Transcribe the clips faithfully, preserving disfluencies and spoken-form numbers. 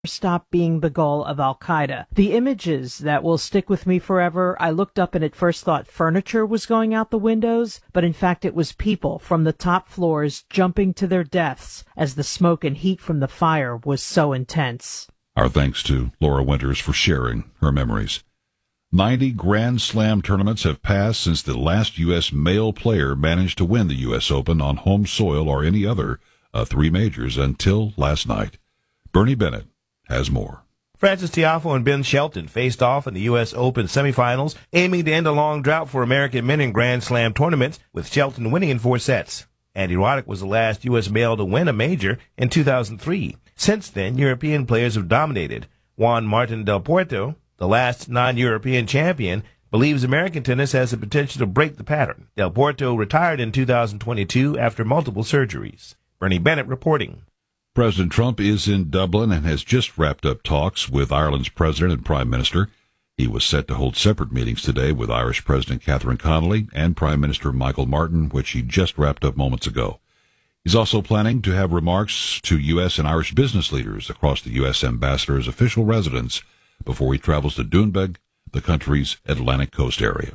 stop being the goal of Al-Qaeda. The images that will stick with me forever, I looked up and at first thought furniture was going out the windows, but in fact it was people from the top floors jumping to their deaths as the smoke and heat from the fire was so intense. Our thanks to Laura Winters for sharing her memories. ninety Grand Slam tournaments have passed since the last U S male player managed to win the U S Open on home soil or any other of three majors until last night. Bernie Bennett has more. Francis Tiafoe and Ben Shelton faced off in the U S Open semifinals, aiming to end a long drought for American men in Grand Slam tournaments, with Shelton winning in four sets. Andy Roddick was the last U S male to win a major in two thousand three. Since then, European players have dominated. Juan Martín del Puerto, the last non-European champion, believes American tennis has the potential to break the pattern. Del Puerto retired in two thousand twenty-two after multiple surgeries. Bernie Bennett reporting. President Trump is in Dublin and has just wrapped up talks with Ireland's president and prime minister. He was set to hold separate meetings today with Irish President Catherine Connolly and Prime Minister Michael Martin, which he just wrapped up moments ago. He's also planning to have remarks to U S and Irish business leaders across the U S ambassador's official residence before he travels to Doonbeg, the country's Atlantic coast area.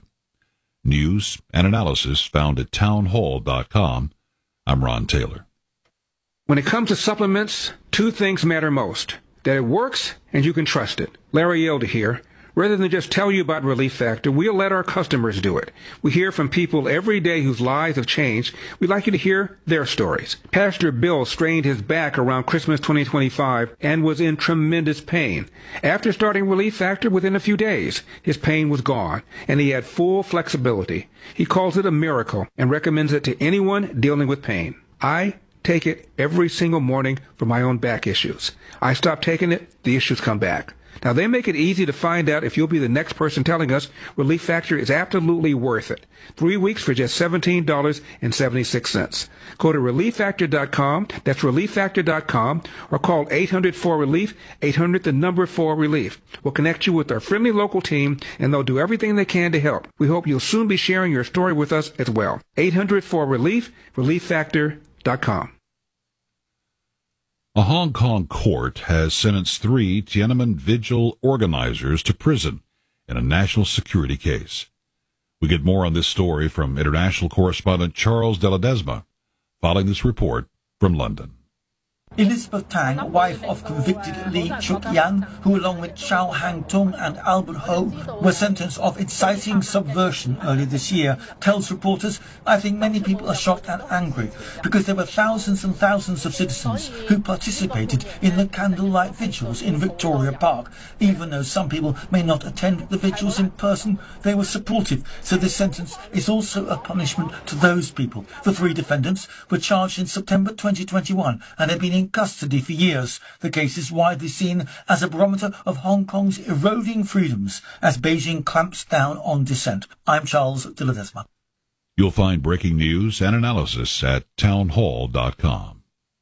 News and analysis found at townhall dot com. I'm Ron Taylor. When it comes to supplements, two things matter most: that it works and you can trust it. Larry Elder here. Rather than just tell you about Relief Factor, we'll let our customers do it. We hear from people every day whose lives have changed. We'd like you to hear their stories. Pastor Bill strained his back around Christmas twenty twenty-five and was in tremendous pain. After starting Relief Factor, within a few days, his pain was gone, and he had full flexibility. He calls it a miracle and recommends it to anyone dealing with pain. I take it every single morning for my own back issues. I stop taking it, the issues come back. Now, they make it easy to find out if you'll be the next person telling us Relief Factor is absolutely worth it. Three weeks for just seventeen dollars and seventy-six cents. Go to relief factor dot com, that's relief factor dot com, or call eight hundred four relief, eight hundred the number four relief. We'll connect you with our friendly local team, and they'll do everything they can to help. We hope you'll soon be sharing your story with us as well. eight hundred four relief, relief factor dot com. A Hong Kong court has sentenced three Tiananmen Vigil organizers to prison in a national security case. We get more on this story from international correspondent Charles de Ledesma, following this report from London. Elizabeth Tang, wife of convicted Lee Chuk-yan, who along with Chow Hang-tung and Albert Ho were sentenced of inciting subversion earlier this year, tells reporters, "I think many people are shocked and angry because there were thousands and thousands of citizens who participated in the candlelight vigils in Victoria Park. Even though some people may not attend the vigils in person, they were supportive, so this sentence is also a punishment to those people." The three defendants were charged in September twenty twenty-one and have been in custody for years. The case is widely seen as a barometer of Hong Kong's eroding freedoms as Beijing clamps down on dissent. I'm Charles de Ledesma. You'll find breaking news and analysis at townhall dot com.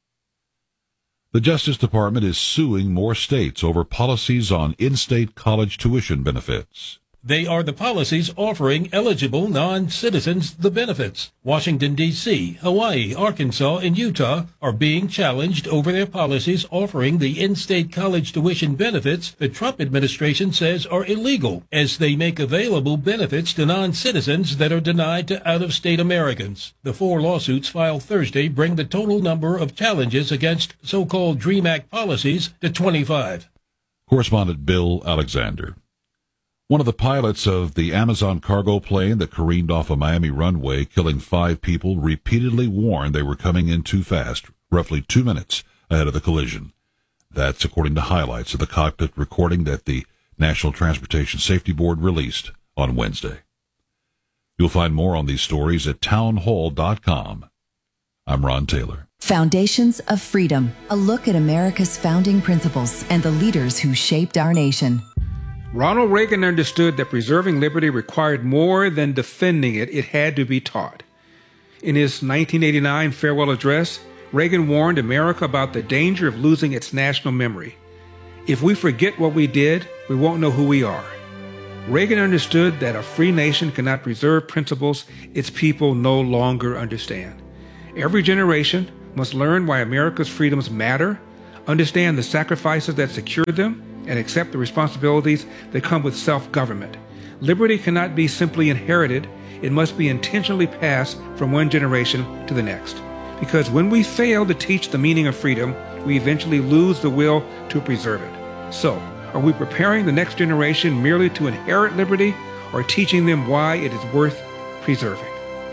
The Justice Department is suing more states over policies on in-state college tuition benefits. They are the policies offering eligible non-citizens the benefits. Washington, D C, Hawaii, Arkansas, and Utah are being challenged over their policies offering the in-state college tuition benefits the Trump administration says are illegal, as they make available benefits to non-citizens that are denied to out-of-state Americans. The four lawsuits filed Thursday bring the total number of challenges against so-called DREAM Act policies to twenty-five. Correspondent Bill Alexander. One of the pilots of the Amazon cargo plane that careened off a Miami runway, killing five people, repeatedly warned they were coming in too fast, roughly two minutes ahead of the collision. That's according to highlights of the cockpit recording that the National Transportation Safety Board released on Wednesday. You'll find more on these stories at townhall dot com. I'm Ron Taylor. Foundations of Freedom, a look at America's founding principles and the leaders who shaped our nation. Ronald Reagan understood that preserving liberty required more than defending it. It had to be taught. In his nineteen eighty-nine farewell address, Reagan warned America about the danger of losing its national memory. If we forget what we did, we won't know who we are. Reagan understood that a free nation cannot preserve principles its people no longer understand. Every generation must learn why America's freedoms matter, understand the sacrifices that secure them, and accept the responsibilities that come with self-government. Liberty cannot be simply inherited. It must be intentionally passed from one generation to the next. Because when we fail to teach the meaning of freedom, we eventually lose the will to preserve it. So, are we preparing the next generation merely to inherit liberty, or teaching them why it is worth preserving?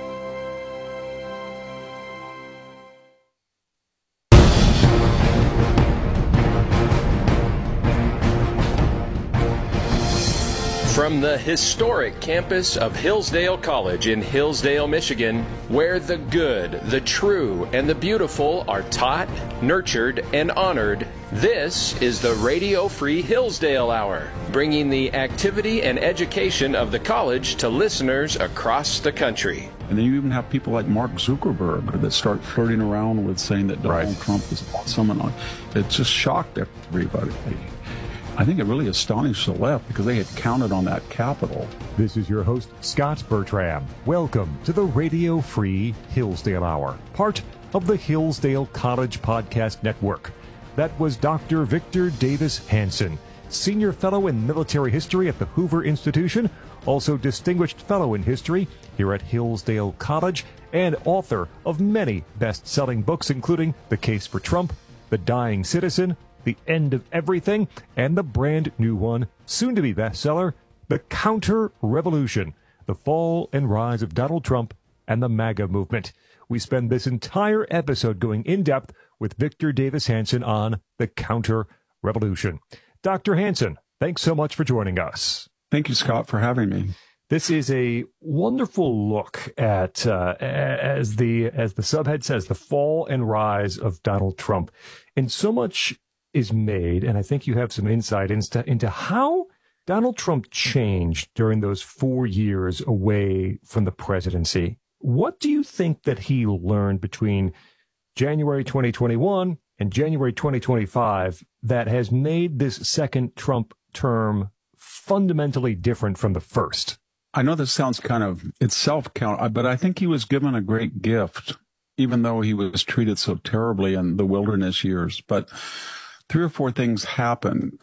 From the historic campus of Hillsdale College in Hillsdale, Michigan, where the good, the true, and the beautiful are taught, nurtured, and honored, this is the Radio Free Hillsdale Hour, bringing the activity and education of the college to listeners across the country. And then you even have people like Mark Zuckerberg that start flirting around with saying that Donald right. Trump is awesome. And it just shocked everybody. I think it really astonished the left because they had counted on that capital. This is your host, Scott Bertram. Welcome to the Radio Free Hillsdale Hour, part of the Hillsdale College Podcast Network. That was Doctor Victor Davis Hanson, Senior Fellow in Military History at the Hoover Institution, also Distinguished Fellow in History here at Hillsdale College, and author of many best-selling books, including The Case for Trump, The Dying Citizen, The End of Everything, and the brand new one, soon-to-be bestseller, The Counter-Revolution, The Fall and Rise of Donald Trump and the MAGA Movement. We spend this entire episode going in-depth with Victor Davis Hanson on The Counter-Revolution. Doctor Hanson, thanks so much for joining us. Thank you, Scott, for having me. This is a wonderful look at, uh, as the as the subhead says, the fall and rise of Donald Trump. And so much is made, and I think you have some insight into, into how Donald Trump changed during those four years away from the presidency. What do you think that he learned between January twenty twenty-one and January twenty twenty-five that has made this second Trump term fundamentally different from the first? I know this sounds kind of, it's self-count, but I think he was given a great gift, even though he was treated so terribly in the wilderness years. But three or four things happened.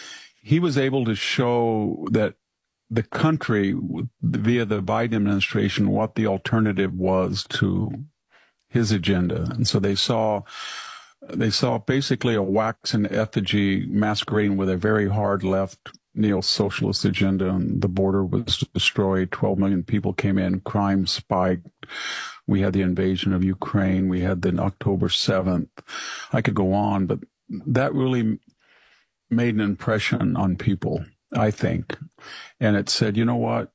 He was able to show that the country, via the Biden administration, what the alternative was to his agenda. And so they saw, they saw basically a waxen effigy masquerading with a very hard left neo-socialist agenda, and the border was destroyed. twelve million people came in, crime spiked. We had the invasion of Ukraine. We had the October seventh. I could go on, but that really made an impression on people, I think. And it said, you know what?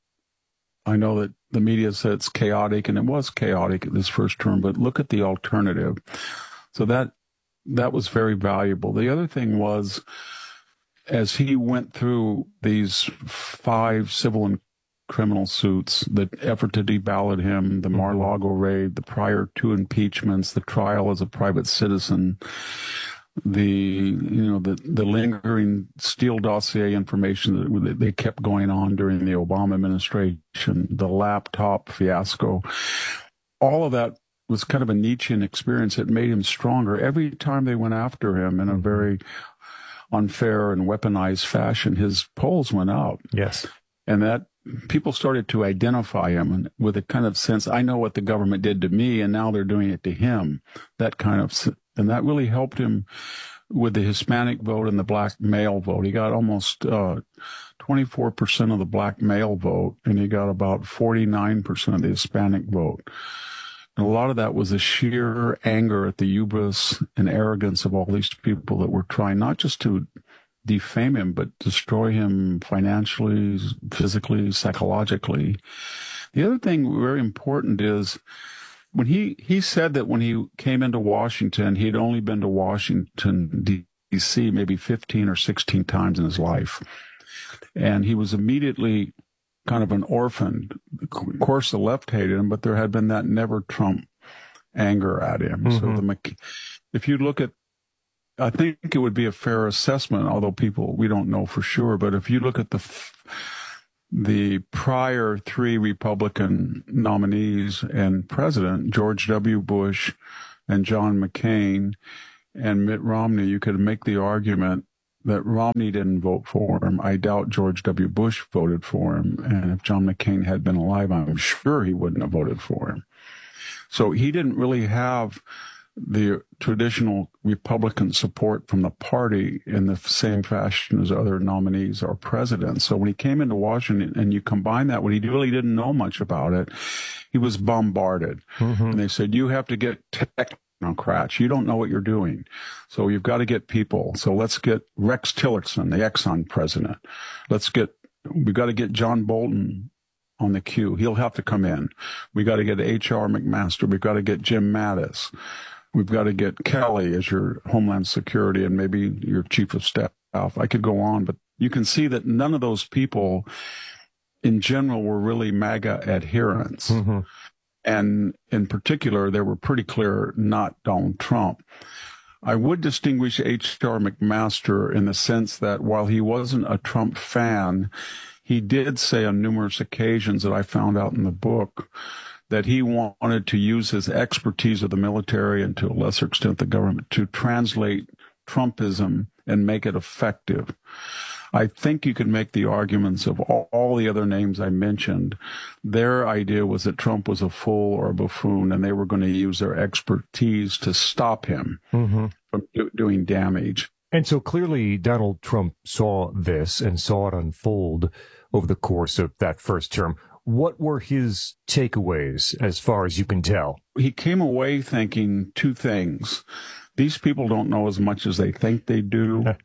I know that the media said it's chaotic, and it was chaotic this first term, but look at the alternative. So that that was very valuable. The other thing was, as he went through these five civil and criminal suits, the effort to deballot him, the Mar-a-Lago raid, the prior two impeachments, the trial as a private citizen, the, you know, the, the lingering Steele dossier information that they kept going on during the Obama administration, the laptop fiasco, all of that was kind of a Nietzschean experience. It made him stronger. Every time they went after him in a very unfair and weaponized fashion, his polls went up. Yes. And that people started to identify him with a kind of sense, I know what the government did to me, and now they're doing it to him. That kind of, and that really helped him with the Hispanic vote and the black male vote. He got almost uh, twenty-four percent of the black male vote, and he got about forty-nine percent of the Hispanic vote. And a lot of that was a sheer anger at the hubris and arrogance of all these people that were trying not just to defame him, but destroy him financially, physically, psychologically. The other thing very important is when he, he said that when he came into Washington, he had only been to Washington, D C maybe fifteen or sixteen times in his life. And he was immediately kind of an orphan. Of course, the left hated him, but there had been that never Trump anger at him. Mm-hmm. So the, if you look at, I think it would be a fair assessment, although people, we don't know for sure, but if you look at the, the prior three Republican nominees and president, George W. Bush and John McCain, and Mitt Romney, you could make the argument that Romney didn't vote for him. I doubt George W. Bush voted for him. And if John McCain had been alive, I'm sure he wouldn't have voted for him. So he didn't really have the traditional Republican support from the party in the same fashion as other nominees or presidents. So when he came into Washington and you combine that, when he really didn't know much about it, he was bombarded. Mm-hmm. And they said, you have to get technocrats. You don't know what you're doing. So you've got to get people. So let's get Rex Tillerson, the Exxon president. Let's get, we've got to get John Bolton on the queue. He'll have to come in. We got to get H R McMaster. We've got to get Jim Mattis. We've got to get Kelly as your Homeland Security and maybe your Chief of Staff. I could go on, but you can see that none of those people in general were really MAGA adherents. Mm-hmm. And in particular, they were pretty clear not Donald Trump. I would distinguish H R McMaster in the sense that while he wasn't a Trump fan, he did say on numerous occasions that I found out in the book that he wanted to use his expertise of the military and to a lesser extent the government to translate Trumpism and make it effective. I think you could make the arguments of all, all the other names I mentioned. Their idea was that Trump was a fool or a buffoon, and they were going to use their expertise to stop him mm-hmm. from do, doing damage. And so clearly Donald Trump saw this and saw it unfold over the course of that first term. What were his takeaways as far as you can tell? He came away thinking two things. These people don't know as much as they think they do.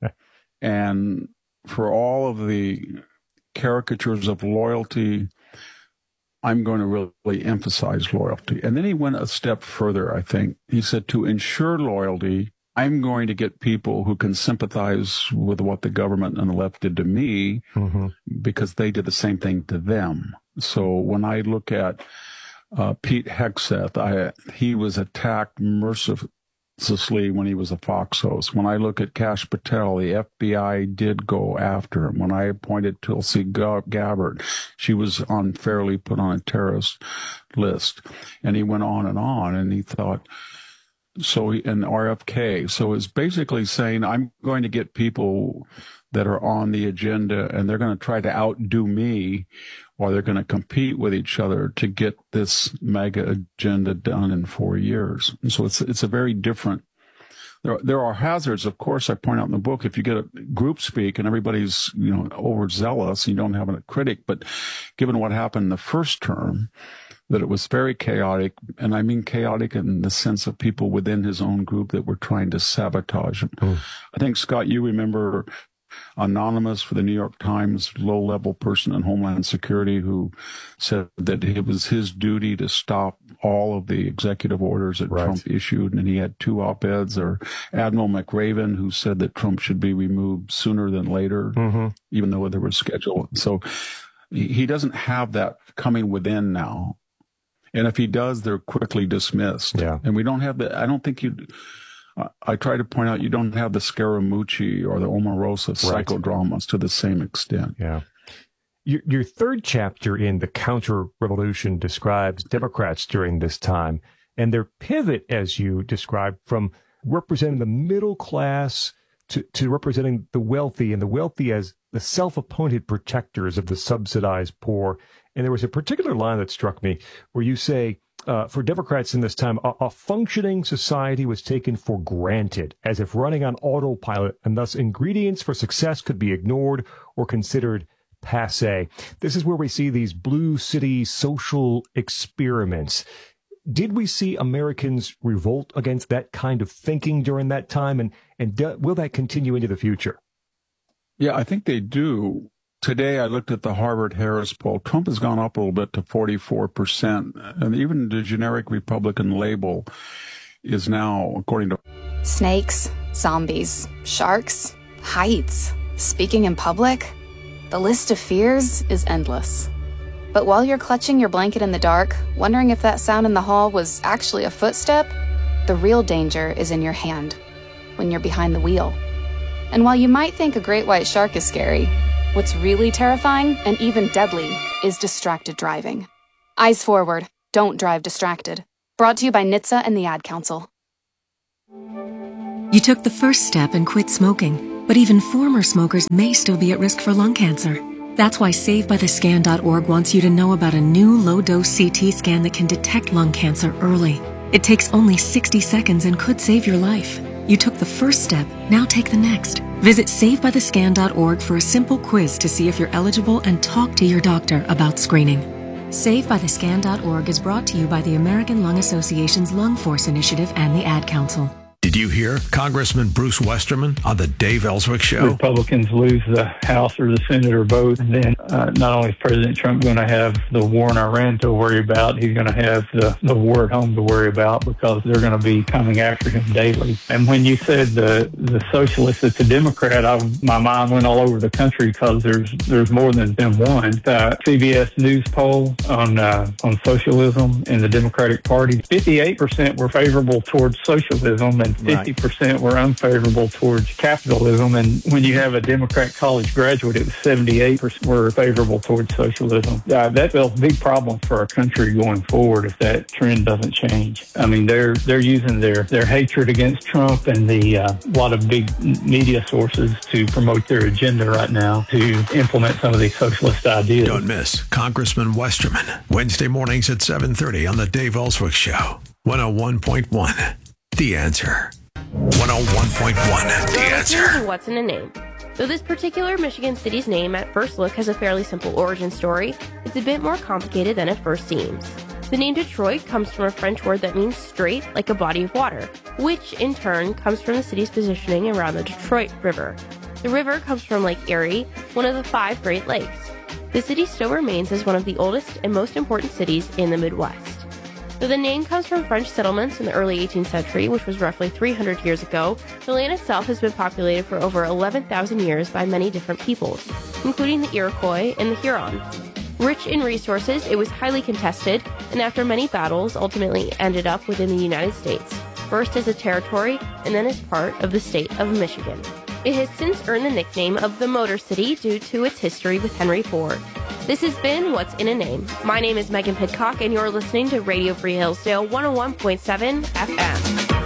And for all of the caricatures of loyalty, I'm going to really emphasize loyalty. And then he went a step further, I think. He said, to ensure loyalty, I'm going to get people who can sympathize with what the government and the left did to me mm-hmm. because they did the same thing to them. So when I look at uh, Pete Hegseth, I, he was attacked mercilessly when he was a Fox host. When I look at Kash Patel, the F B I did go after him. When I appointed Tulsi Gabbard, she was unfairly put on a terrorist list. And he went on and on, and he thought, so he, and R F K. So it's basically saying, I'm going to get people that are on the agenda, and they're going to try to outdo me, or they're going to compete with each other to get this mega agenda done in four years. And so it's it's a very different. There there are hazards, of course. I point out in the book, if you get a group speak and everybody's you know overzealous, you don't have a critic. But given what happened in the first term, that it was very chaotic, and I mean chaotic in the sense of people within his own group that were trying to sabotage him. Mm. I think, Scott, you remember Anonymous for the New York Times, low-level person in Homeland Security who said that it was his duty to stop all of the executive orders that right. Trump issued, and he had two op-eds, or Admiral McRaven, who said that Trump should be removed sooner than later, mm-hmm. even though there was schedule. So he doesn't have that coming within now. And if he does, they're quickly dismissed. Yeah. And we don't have the, I don't think you, uh, I try to point out, you don't have the Scaramucci or the Omarosa psychodramas right. to the same extent. Yeah. Your, your third chapter in The Counter-Revolution describes Democrats during this time and their pivot, as you described, from representing the middle class to, to representing the wealthy, and the wealthy as the self-appointed protectors of the subsidized poor. And there was a particular line that struck me where you say, uh, for Democrats in this time, a, a functioning society was taken for granted, as if running on autopilot, and thus ingredients for success could be ignored or considered passé. This is where we see these blue city social experiments. Did we see Americans revolt against that kind of thinking during that time, and, and do, will that continue into the future? Yeah, I think they do. Today, I looked at the Harvard-Harris poll. Trump has gone up a little bit to forty-four percent. And even the generic Republican label is now, according to... Snakes, zombies, sharks, heights, speaking in public. The list of fears is endless. But while you're clutching your blanket in the dark, wondering if that sound in the hall was actually a footstep, the real danger is in your hand, when you're behind the wheel. And while you might think a great white shark is scary, what's really terrifying and even deadly is distracted driving. Eyes forward, don't drive distracted. Brought to you by N H T S A and the Ad Council. You took the first step and quit smoking, but even former smokers may still be at risk for lung cancer. That's why Save By The Scan dot org wants you to know about a new low-dose C T scan that can detect lung cancer early. It takes only sixty seconds and could save your life. You took the first step, now take the next. Visit Save By The Scan dot org for a simple quiz to see if you're eligible and talk to your doctor about screening. Save By The Scan dot org is brought to you by the American Lung Association's Lung Force Initiative and the Ad Council. Did you hear Congressman Bruce Westerman on the Dave Ellswick Show? Republicans lose the House or the Senate or both, and then uh, not only is President Trump going to have the war in Iran to worry about, he's going to have the, the war at home to worry about because they're going to be coming after him daily. And when you said the the socialist that's a Democrat, I, my mind went all over the country because there's there's more than, than one. Uh, C B S News poll on uh, on socialism in the Democratic Party, fifty-eight percent were favorable towards socialism and fifty percent were unfavorable towards capitalism. And when you have a Democrat college graduate, it was seventy-eight percent were favorable towards socialism. Uh, that's a big problem for our country going forward if that trend doesn't change. I mean, they're they're using their, their hatred against Trump and the uh, lot of big media sources to promote their agenda right now to implement some of these socialist ideas. Don't miss Congressman Westerman, Wednesday mornings at seven thirty on the Dave Ellswick Show. one oh one point one. The Answer. one oh one point one. The Answer. What's in a name? Though this particular Michigan city's name at first look has a fairly simple origin story, it's a bit more complicated than it first seems. The name Detroit comes from a French word that means straight, like a body of water, which in turn comes from the city's positioning around the Detroit River. The river comes from Lake Erie, one of the five Great Lakes. The city still remains as one of the oldest and most important cities in the Midwest. Though the name comes from French settlements in the early eighteenth century, which was roughly three hundred years ago, the land itself has been populated for over eleven thousand years by many different peoples, including the Iroquois and the Huron. Rich in resources, it was highly contested, and after many battles, ultimately ended up within the United States, first as a territory and then as part of the state of Michigan. It has since earned the nickname of the Motor City due to its history with Henry Ford. This has been What's in a Name. My name is Megan Pidcock, and you're listening to Radio Free Hillsdale one oh one point seven F M.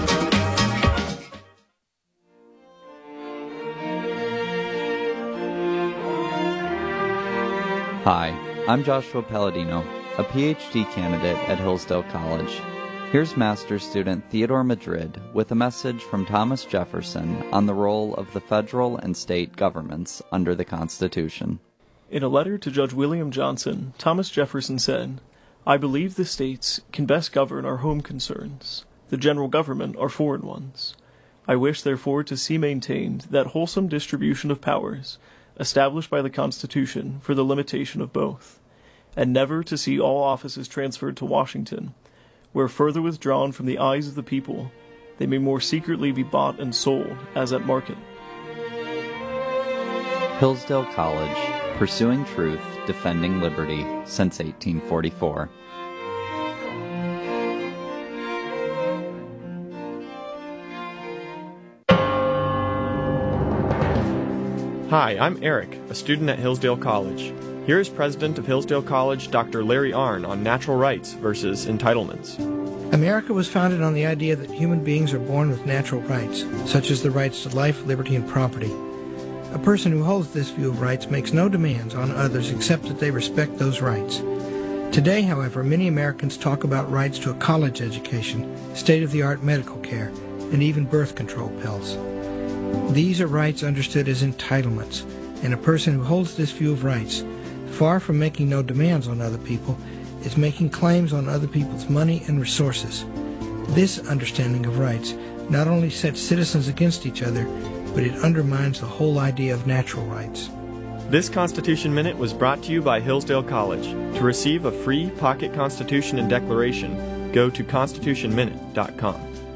Hi, I'm Joshua Palladino, a P H D candidate at Hillsdale College. Here's master's student Theodore Madrid with a message from Thomas Jefferson on the role of the federal and state governments under the Constitution. In a letter to Judge William Johnson, Thomas Jefferson said, "I believe the states can best govern our home concerns, the general government our foreign ones. I wish, therefore, to see maintained that wholesome distribution of powers established by the Constitution for the limitation of both, and never to see all offices transferred to Washington, where further withdrawn from the eyes of the people, they may more secretly be bought and sold as at market." Hillsdale College, pursuing truth, defending liberty since eighteen forty-four. Hi, I'm Eric, a student at Hillsdale College. Here is President of Hillsdale College, Doctor Larry Arnn, on natural rights versus entitlements. America was founded on the idea that human beings are born with natural rights, such as the rights to life, liberty, and property. A person who holds this view of rights makes no demands on others except that they respect those rights. Today, however, many Americans talk about rights to a college education, state-of-the-art medical care, and even birth control pills. These are rights understood as entitlements, and a person who holds this view of rights, far from making no demands on other people, is making claims on other people's money and resources. This understanding of rights not only sets citizens against each other, but it undermines the whole idea of natural rights. This Constitution Minute was brought to you by Hillsdale College. To receive a free pocket Constitution and Declaration, go to constitution minute dot com.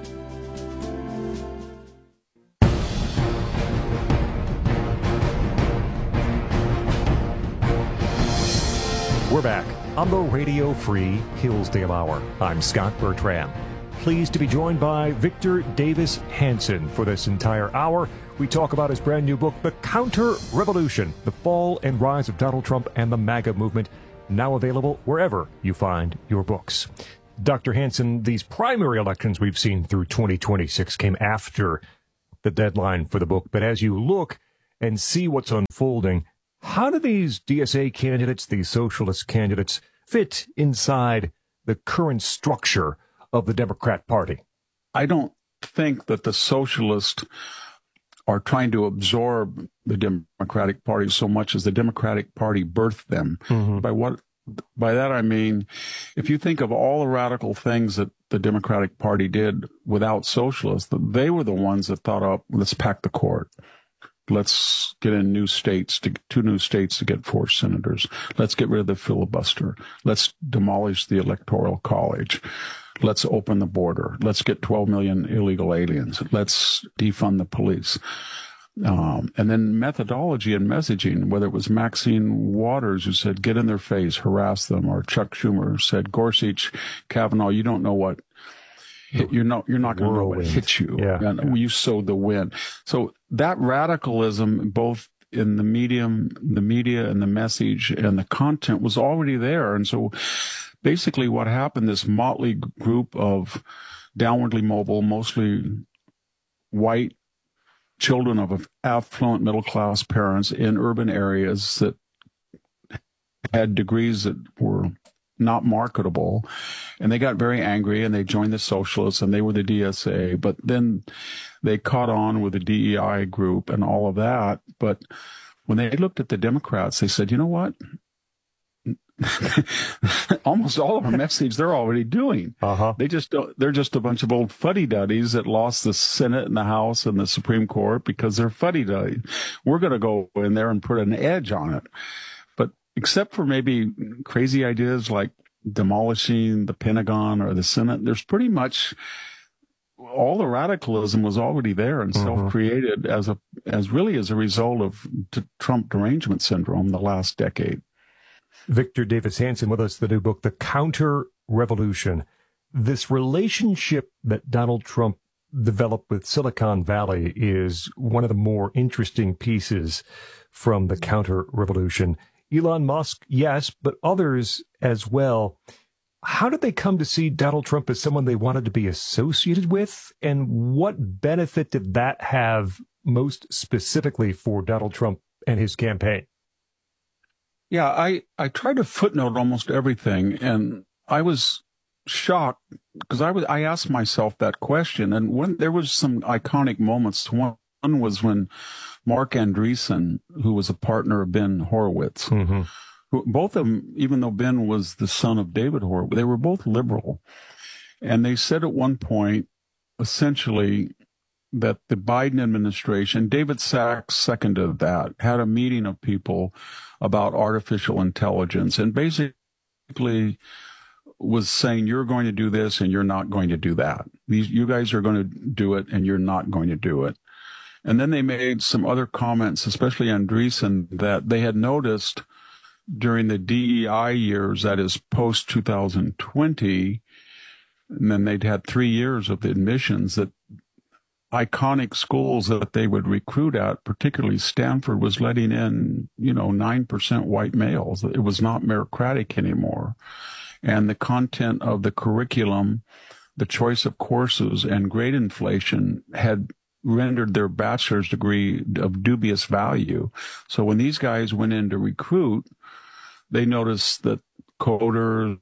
We're back on the Radio Free Hillsdale Hour. I'm Scott Bertram. Pleased to be joined by Victor Davis Hanson for this entire hour. We talk about his brand new book, The Counter-Revolution, The Fall and Rise of Donald Trump and the MAGA Movement, now available wherever you find your books. Doctor Hanson, these primary elections we've seen through twenty twenty-six came after the deadline for the book. But as you look and see what's unfolding, how do these D S A candidates, these socialist candidates, fit inside the current structure of the Democrat Party? I don't think that the socialists are trying to absorb the Democratic Party so much as the Democratic Party birthed them. Mm-hmm. By what by that I mean, if you think of all the radical things that the Democratic Party did without socialists, they were the ones that thought, oh, let's pack the court. Let's get in new states, to two new states to get four senators. Let's get rid of the filibuster. Let's demolish the Electoral College. Let's open the border. Let's get twelve million illegal aliens. Let's defund the police. Um, and then methodology and messaging, whether it was Maxine Waters who said, get in their face, harass them, or Chuck Schumer said, Gorsuch, Kavanaugh, you don't know what hit, you're not, you're not going to know what hit you. Yeah. And yeah. You sowed the wind. So that radicalism, both in the medium, the media and the message and the content was already there. And so basically what happened, this motley group of downwardly mobile, mostly white children of affluent middle-class parents in urban areas that had degrees that were not marketable, and they got very angry and they joined the socialists and they were the D S A, but then they caught on with the D E I group and all of that. But when they looked at the Democrats, they said, you know what? Almost all of our message they're already doing. Uh-huh. They just don't, they're just a bunch of old fuddy-duddies that lost the Senate and the House and the Supreme Court because they're fuddy-duddies. We're going to go in there and put an edge on it. But except for maybe crazy ideas like demolishing the Pentagon or the Senate, there's pretty much all the radicalism was already there and mm-hmm. self-created as a as really as a result of t- Trump derangement syndrome the last decade. Victor Davis Hanson with us, the new book, The Counter Revolution. This relationship that Donald Trump developed with Silicon Valley is one of the more interesting pieces from The Counter Revolution. Elon Musk, yes, but others as well. How did they come to see Donald Trump as someone they wanted to be associated with? And what benefit did that have most specifically for Donald Trump and his campaign? Yeah, I, I tried to footnote almost everything, and I was shocked because I was I asked myself that question, and when there was some iconic moments. One, one was when Mark Andreessen, who was a partner of Ben Horowitz, mm-hmm. who, both of them, even though Ben was the son of David Horowitz, they were both liberal, and they said at one point, essentially, that the Biden administration, David Sachs seconded that, had a meeting of people about artificial intelligence and basically was saying, you're going to do this and you're not going to do that. These, you guys are going to do it and you're not going to do it. And then they made some other comments, especially Andreessen, that they had noticed during the D E I years, that is post two thousand twenty, and then they'd had three years of the admissions, that iconic schools that they would recruit at, particularly Stanford, was letting in, you know, nine percent white males. It was not meritocratic anymore. And the content of the curriculum, the choice of courses, and grade inflation had rendered their bachelor's degree of dubious value. So when these guys went in to recruit, they noticed that coders,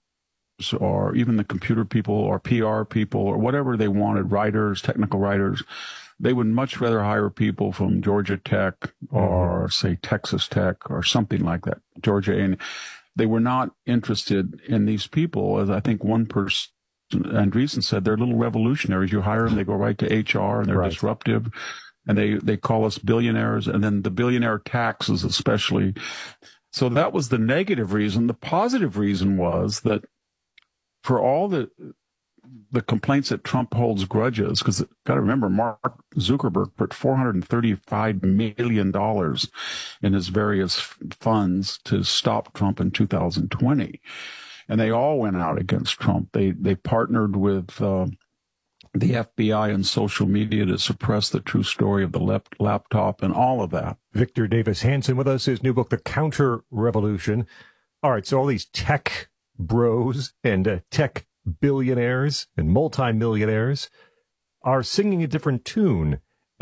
or even the computer people or P R people or whatever they wanted, writers, technical writers, they would much rather hire people from Georgia Tech or, mm-hmm. say, Texas Tech or something like that, Georgia. And they were not interested in these people. As I think one person, Andreessen, said, they're little revolutionaries. You hire them, they go right to H R, and they're right. disruptive. And they, they call us billionaires. And then the billionaire taxes especially. So that was the negative reason. The positive reason was that for all the the complaints that Trump holds grudges, because got to remember, Mark Zuckerberg put four hundred thirty-five million dollars in his various funds to stop Trump in two thousand twenty, and they all went out against Trump. They they partnered with uh, the F B I and social media to suppress the true story of the lap- laptop and all of that. Victor Davis Hanson with us, his new book, The Counter Revolution. All right, so all these tech bros and uh, tech billionaires and multimillionaires are singing a different tune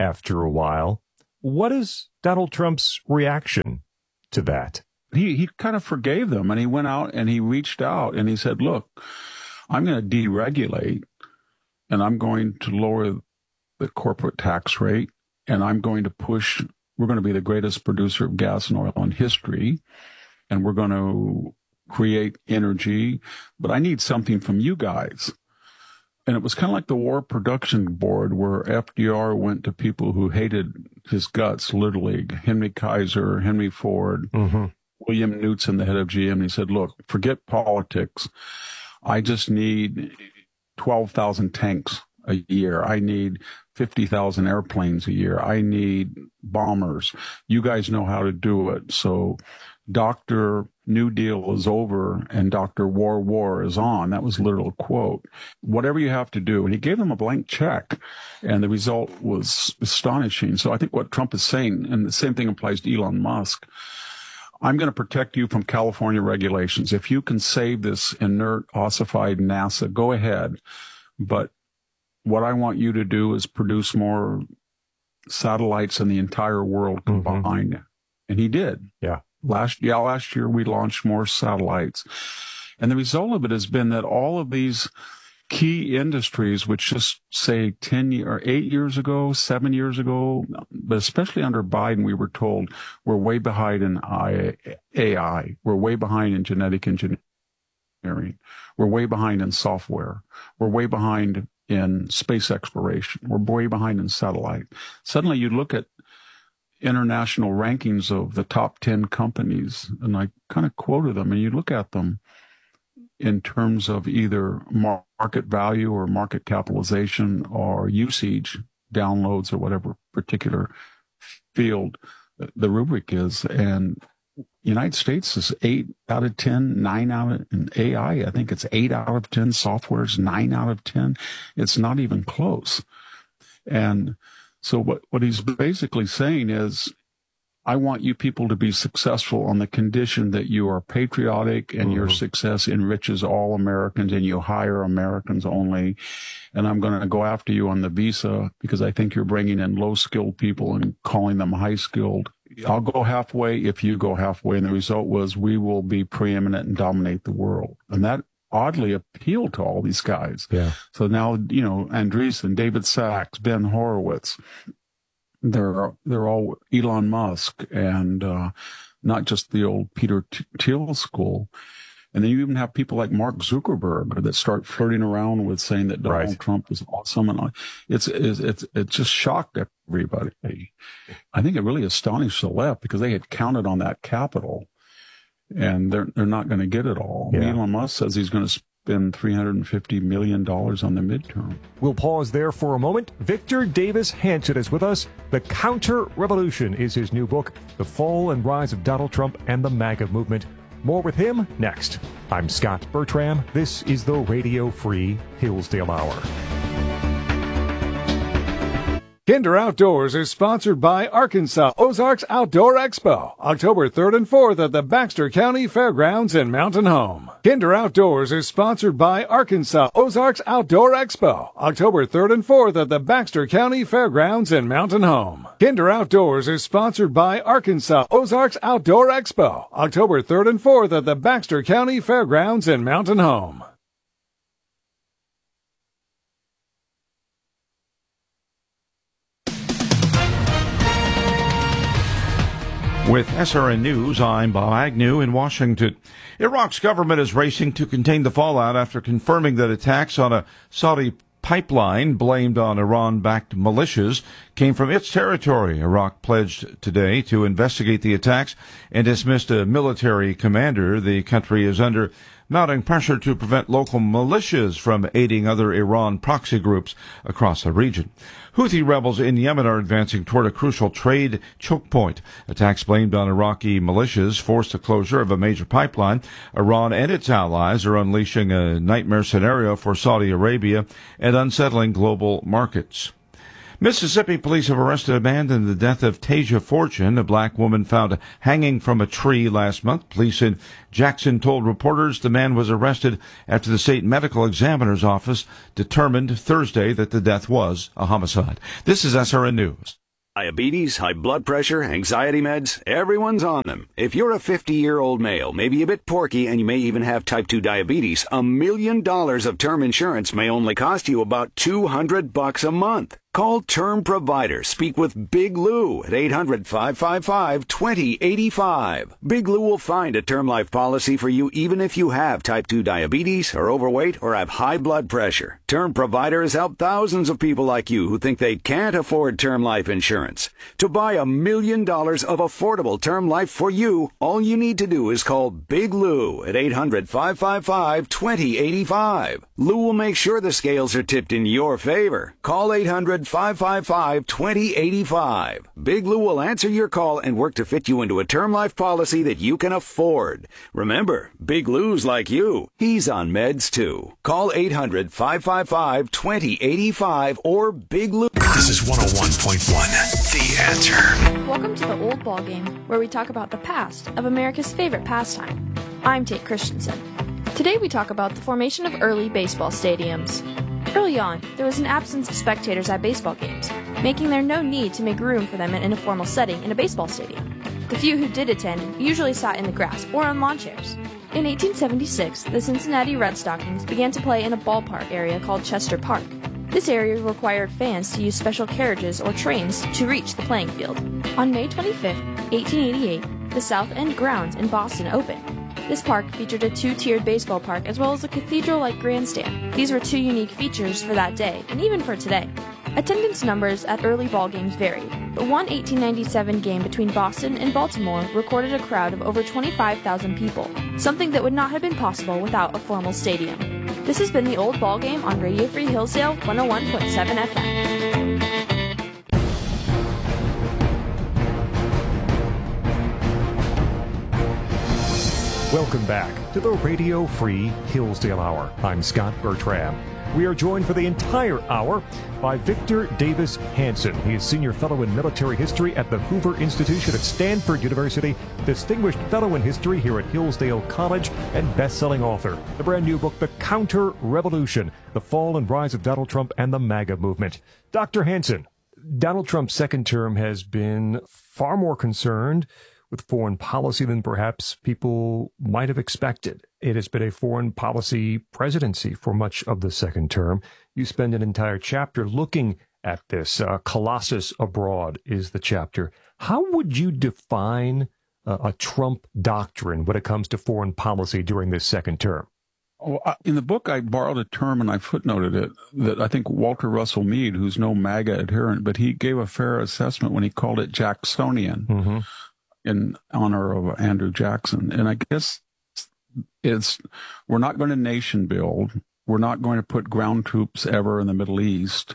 after a while. What is Donald Trump's reaction to that? He he kind of forgave them, and he went out and he reached out and he said, look, I'm going to deregulate, and I'm going to lower the corporate tax rate, and I'm going to push, we're going to be the greatest producer of gas and oil in history, and we're going to create energy, but I need something from you guys. And it was kind of like the War Production Board, where F D R went to people who hated his guts, literally, Henry Kaiser, Henry Ford, mm-hmm. William Knudsen, the head of G M. He said, look, forget politics. I just need twelve thousand tanks a year. I need fifty thousand airplanes a year. I need bombers. You guys know how to do it. So Doctor New Deal is over and Doctor War War is on. That was a literal quote. Whatever you have to do. And he gave them a blank check, and the result was astonishing. So I think what Trump is saying, and the same thing applies to Elon Musk, I'm going to protect you from California regulations. If you can save this inert, ossified NASA, go ahead. But what I want you to do is produce more satellites in the entire world combined. Mm-hmm. And he did. Yeah. Last, yeah, last year we launched more satellites. And the result of it has been that all of these key industries, which just say ten or eight years ago, seven years ago, but especially under Biden, we were told we're way behind in A I. We're way behind in genetic engineering. We're way behind in software. We're way behind in space exploration. We're way behind in satellite. Suddenly you look at international rankings of the top ten companies, and I kind of quoted them, and you look at them in terms of either market value or market capitalization or usage, downloads or whatever particular field the rubric is. And United States is eight out of ten, nine out of, in A I, I think it's eight out of ten, software is nine out of ten. It's not even close. And so what, what he's basically saying is, I want you people to be successful on the condition that you are patriotic and mm-hmm. your success enriches all Americans and you hire Americans only. And I'm going to go after you on the visa because I think you're bringing in low-skilled people and calling them high-skilled. I'll go halfway if you go halfway. And the result was we will be preeminent and dominate the world. And that oddly appealed to all these guys. Yeah. So now, you know, Andreessen, David Sachs, Ben Horowitz, they're they're all Elon Musk and uh, not just the old Peter Thiel school. And then you even have people like Mark Zuckerberg that start flirting around with saying that Donald right. Trump is awesome. And it's, it's, it's, it just shocked everybody. I think it really astonished the left because they had counted on that capital and they're, they're not going to get it all. Yeah. Elon Musk says he's going to spend three hundred fifty million dollars on the midterm. We'll pause there for a moment. Victor Davis Hanson is with us. The Counter Revolution is his new book, The Fall and Rise of Donald Trump and the MAGA Movement. More with him next. I'm Scott Bertram. This is the Radio Free Hillsdale Hour. Kinder Outdoors is sponsored by Arkansas Ozarks Outdoor Expo, October third and fourth at the Baxter County Fairgrounds in Mountain Home. Kinder Outdoors is sponsored by Arkansas Ozarks Outdoor Expo, October third and fourth at the Baxter County Fairgrounds in Mountain Home. Kinder Outdoors is sponsored by Arkansas Ozarks Outdoor Expo, October third and fourth at the Baxter County Fairgrounds in Mountain Home. With S R N News, I'm Bob Agnew in Washington. Iraq's government is racing to contain the fallout after confirming that attacks on a Saudi pipeline blamed on Iran-backed militias came from its territory. Iraq pledged today to investigate the attacks and dismissed a military commander. The country is under mounting pressure to prevent local militias from aiding other Iran proxy groups across the region. Houthi rebels in Yemen are advancing toward a crucial trade choke point. Attacks blamed on Iraqi militias forced the closure of a major pipeline. Iran and its allies are unleashing a nightmare scenario for Saudi Arabia and unsettling global markets. Mississippi police have arrested a man in the death of Tasia Fortune, a black woman found hanging from a tree last month. Police in Jackson told reporters the man was arrested after the state medical examiner's office determined Thursday that the death was a homicide. This is S R N News. Diabetes, high blood pressure, anxiety meds, everyone's on them. If you're a fifty-year-old male, maybe a bit porky, and you may even have type two diabetes, a million dollars of term insurance may only cost you about two hundred bucks a month. Call Term Provider. Speak with Big Lou at eight hundred, five five five, two zero eight five. Big Lou will find a term life policy for you even if you have type two diabetes, are overweight, or have high blood pressure. Term Provider has helped thousands of people like you who think they can't afford term life insurance. To buy a million dollars of affordable term life for you, all you need to do is call Big Lou at eight hundred, five five five, two zero eight five. Lou will make sure the scales are tipped in your favor. Call eight hundred, five five five, two zero eight five. Big Lou will answer your call and work to fit you into a term life policy that you can afford. Remember, Big Lou's like you. He's on meds too. Call eight hundred, five five five, two zero eight five or Big Lou. This is one oh one point one, The Answer. Welcome to the Old Ball Game, where we talk about the past of America's favorite pastime. I'm Tate Christensen. Today we talk about the formation of early baseball stadiums. Early on, there was an absence of spectators at baseball games, making there no need to make room for them in a formal setting in a baseball stadium. The few who did attend usually sat in the grass or on lawn chairs. In eighteen seventy-six, the Cincinnati Red Stockings began to play in a ballpark area called Chester Park. This area required fans to use special carriages or trains to reach the playing field. On May twenty-fifth, eighteen eighty-eight, the South End Grounds in Boston opened. This park featured a two-tiered baseball park as well as a cathedral-like grandstand. These were two unique features for that day, and even for today. Attendance numbers at early ball games varied, but one eighteen ninety-seven game between Boston and Baltimore recorded a crowd of over twenty-five thousand people, something that would not have been possible without a formal stadium. This has been the Old Ball Game on Radio Free Hillsdale one oh one point seven F M. Welcome back to the Radio Free Hillsdale Hour. I'm Scott Bertram. We are joined for the entire hour by Victor Davis Hanson. He is Senior Fellow in Military History at the Hoover Institution at Stanford University, Distinguished Fellow in History here at Hillsdale College, and best-selling author. The brand new book, The Counter-Revolution, The Fall and Rise of Donald Trump and the MAGA Movement. Doctor Hanson, Donald Trump's second term has been far more concerned with foreign policy than perhaps people might have expected. It has been a foreign policy presidency for much of the second term. You spend an entire chapter looking at this. Uh, Colossus Abroad is the chapter. How would you define uh, a Trump doctrine when it comes to foreign policy during this second term? Oh, in the book, I borrowed a term and I footnoted it that I think Walter Russell Mead, who's no MAGA adherent, but he gave a fair assessment when he called it Jacksonian. Mm-hmm. In honor of Andrew Jackson. And I guess it's, we're not going to nation build. We're not going to put ground troops ever in the Middle East.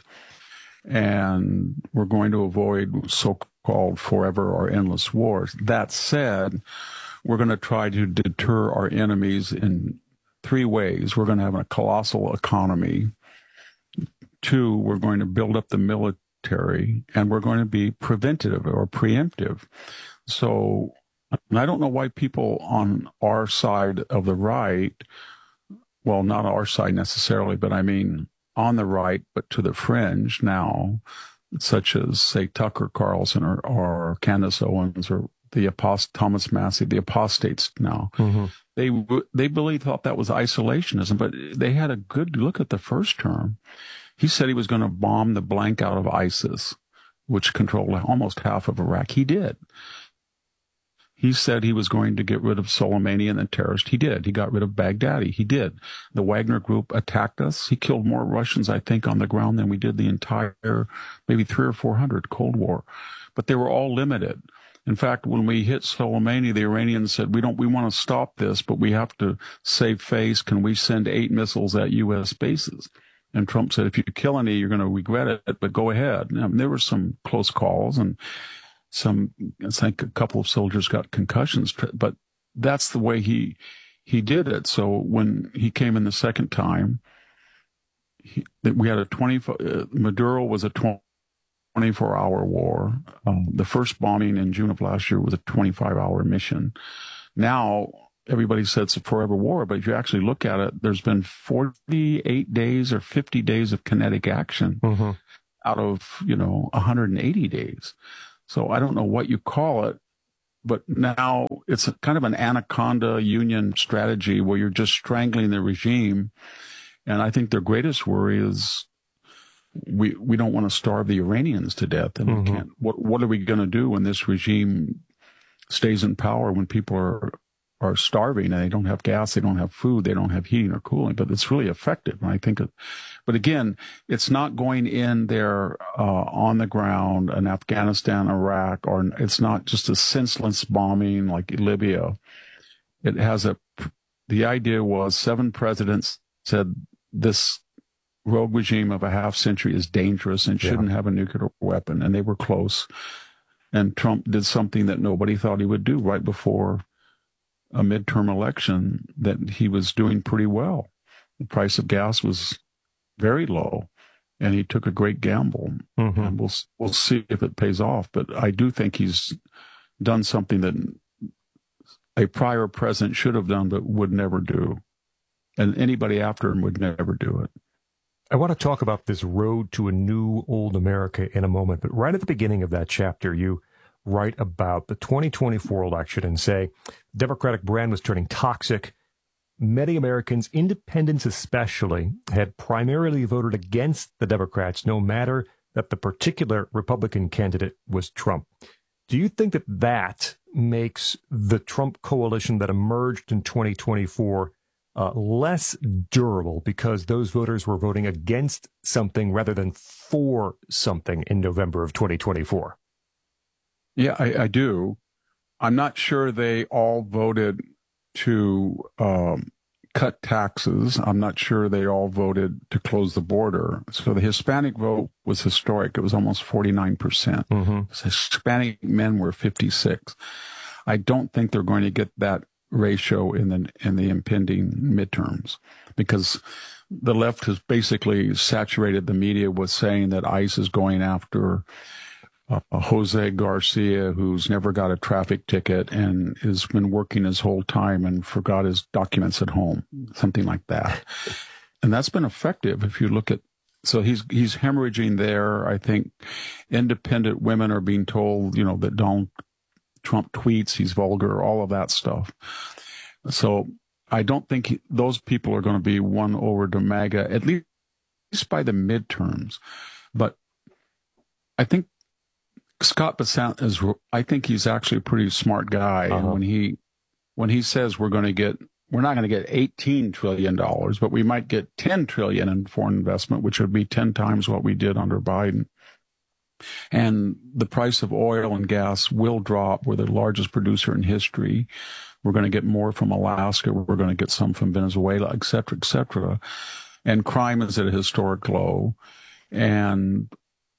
And we're going to avoid so-called forever or endless wars. That said, we're going to try to deter our enemies in three ways. We're going to have a colossal economy. Two, we're going to build up the military, and we're going to be preventative or preemptive. So, and I don't know why people on our side of the right, well, not our side necessarily, but I mean on the right, but to the fringe now, such as, say, Tucker Carlson or, or Candace Owens or the apost- Thomas Massey, the apostates now, mm-hmm. they they really thought that was isolationism, but they had a good look at the first term. He said he was going to bomb the blank out of ISIS, which controlled almost half of Iraq. He did. He said he was going to get rid of Soleimani and the terrorists. He did. He got rid of Baghdadi. He did. The Wagner Group attacked us. He killed more Russians, I think, on the ground than we did the entire, maybe three or four hundred Cold War. But they were all limited. In fact, when we hit Soleimani, the Iranians said, we don't, we want to stop this, but we have to save face. Can we send eight missiles at U S bases? And Trump said, if you kill any, you're going to regret it, but go ahead. I mean, there were some close calls, and some, I think a couple of soldiers got concussions, but that's the way he, he did it. So when he came in the second time, he, we had a twenty, uh, Maduro was a twenty twenty-four hour war. Um, the first bombing in June of last year was a twenty-five hour mission. Now, everybody says it's a forever war, but if you actually look at it, there's been forty-eight days or fifty days of kinetic action mm-hmm. out of, you know, one hundred eighty days. So I don't know what you call it, but now it's a kind of an anaconda union strategy where you're just strangling the regime. And I think their greatest worry is we we don't want to starve the Iranians to death. And mm-hmm. we can't. What what are we going to do when this regime stays in power, when people are are starving and they don't have gas, they don't have food, they don't have heating or cooling? But it's really effective. And I think it, but again, it's not going in there uh, on the ground in Afghanistan, Iraq, or it's not just a senseless bombing like Libya. It has a, the idea was seven presidents said this rogue regime of a half century is dangerous and shouldn't yeah. have a nuclear weapon. And they were close. And Trump did something that nobody thought he would do right before a midterm election, that he was doing pretty well. The price of gas was very low, and he took a great gamble. Mm-hmm. And we'll we'll see if it pays off. But I do think he's done something that a prior president should have done but would never do. And anybody after him would never do it. I want to talk about this road to a new old America in a moment, but right at the beginning of that chapter, you write about the twenty twenty-four election and say the Democratic brand was turning toxic. Many Americans, independents especially, had primarily voted against the Democrats, no matter that the particular Republican candidate was Trump. Do you think that that makes the Trump coalition that emerged in twenty twenty-four Uh, less durable because those voters were voting against something rather than for something in November of twenty twenty-four? Yeah, I, I do. I'm not sure they all voted to um, cut taxes. I'm not sure they all voted to close the border. So the Hispanic vote was historic. It was almost forty-nine percent. Mm-hmm. Hispanic men were fifty-six. I don't think they're going to get that ratio in the in the impending midterms, because the left has basically saturated the media with saying that ICE is going after uh, Jose Garcia, who's never got a traffic ticket and has been working his whole time and forgot his documents at home, something like that. And that's been effective if you look at. So he's he's hemorrhaging there. I think independent women are being told, you know, that don't. Trump tweets, he's vulgar, all of that stuff. So I don't think he, those people are going to be won over to MAGA, at least by the midterms. But I think Scott Bessent is, I think he's actually a pretty smart guy. Uh-huh. And when he, when he says we're going to get, we're not going to get eighteen trillion dollars, but we might get ten trillion dollars in foreign investment, which would be ten times what we did under Biden. And the price of oil and gas will drop. We're the largest producer in history. We're going to get more from Alaska. We're going to get some from Venezuela, et cetera, et cetera. And crime is at a historic low. And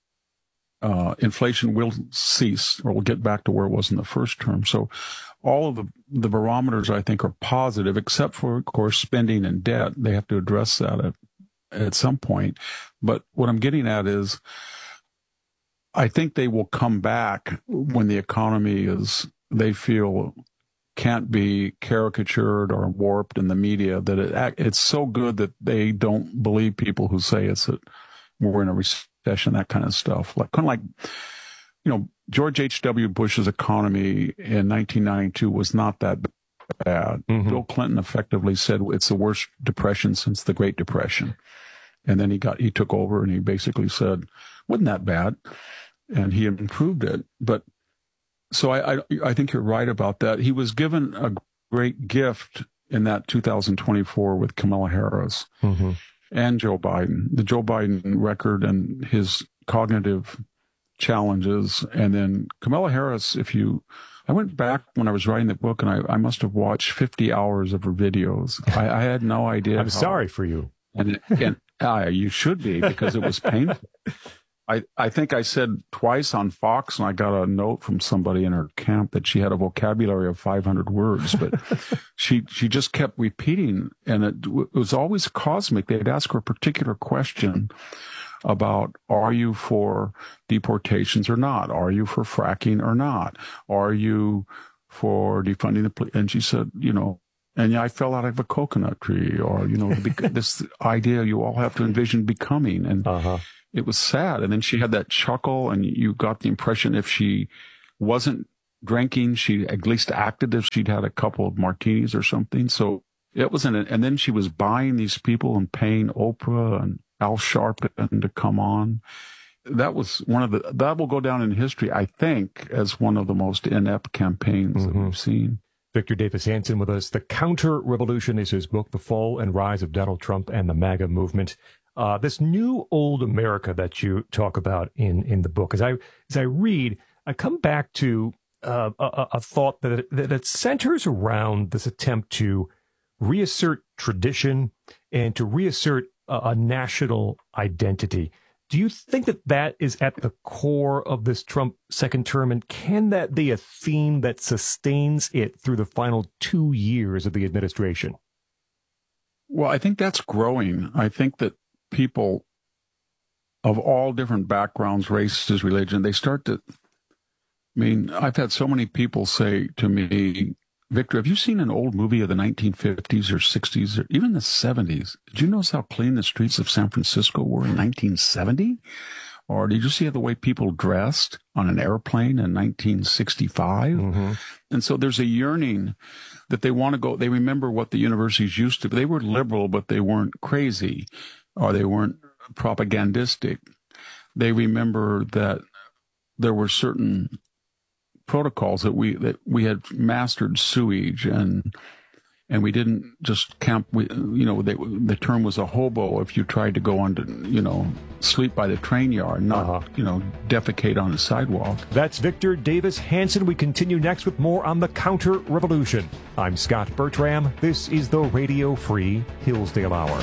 uh, inflation will cease, or will get back to where it was in the first term. So all of the, the barometers, I think, are positive, except for, of course, spending and debt. They have to address that at, at some point. But what I'm getting at is, I think they will come back when the economy is, they feel, can't be caricatured or warped in the media, that it, it's so good that they don't believe people who say it's a, we're in a recession, that kind of stuff. Like kind of like, you know, George H W. Bush's economy in nineteen ninety-two was not that bad. Mm-hmm. Bill Clinton effectively said it's the worst depression since the Great Depression. And then he got, he took over and he basically said, wasn't that bad? And he improved it. But so I, I, I think you're right about that. He was given a great gift in that two thousand twenty-four with Kamala Harris mm-hmm. and Joe Biden, the Joe Biden record and his cognitive challenges. And then Kamala Harris, if you, I went back when I was writing the book and I, I must have watched fifty hours of her videos. I, I had no idea. I'm how, sorry for you. And, and uh, you should be, because it was painful. I, I think I said twice on Fox, and I got a note from somebody in her camp that she had a vocabulary of five hundred words, but she she just kept repeating, and it, it was always cosmic. They'd ask her a particular question about, are you for deportations or not? Are you for fracking or not? Are you for defunding the police? And she said, you know, and yeah, I fell out of a coconut tree, or, you know, this idea you all have to envision becoming. And uh-huh. It was sad. And then she had that chuckle, and you got the impression if she wasn't drinking, she at least acted as she'd had a couple of martinis or something. So it wasn't, and then she was buying these people and paying Oprah and Al Sharpton to come on. That was one of the, that will go down in history, I think, as one of the most inept campaigns mm-hmm. that we've seen. Victor Davis Hanson with us. The Counter-Revolution is his book, The Fall and Rise of Donald Trump and the MAGA Movement. Uh, this new old America that you talk about in, in the book, as I as I read, I come back to uh, a, a thought that it, that it centers around this attempt to reassert tradition and to reassert a, a national identity. Do you think that that is at the core of this Trump second term, and can that be a theme that sustains it through the final two years of the administration? Well, I think that's growing. I think that people of all different backgrounds, races, religion, they start to, I mean, I've had so many people say to me, Victor, have you seen an old movie of the nineteen fifties or sixties or even the seventies? Did you notice how clean the streets of San Francisco were in nineteen seventy? Or did you see the way people dressed on an airplane in nineteen sixty-five? Mm-hmm. And so there's a yearning that they want to go, they remember what the universities used to be. They were liberal, but they weren't crazy, or they weren't propagandistic. They remember that there were certain protocols that we that we had mastered sewage, and and we didn't just camp. We, you know, they, the term was a hobo if you tried to go on to, you know, sleep by the train yard, not uh-huh. you know, defecate on the sidewalk. That's Victor Davis Hanson. We continue next with more on the Counter-Revolution. I'm Scott Bertram. This is the Radio Free Hillsdale Hour.